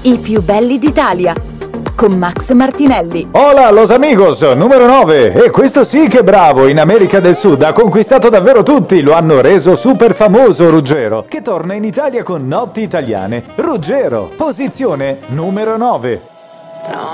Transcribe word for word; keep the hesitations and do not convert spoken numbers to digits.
I più belli d'Italia, con Max Martinelli. Hola los amigos, numero nove. E questo sì che è bravo, in America del Sud ha conquistato davvero tutti, lo hanno reso super famoso Ruggero, che torna in Italia con Notti Italiane. Ruggero, posizione numero nove.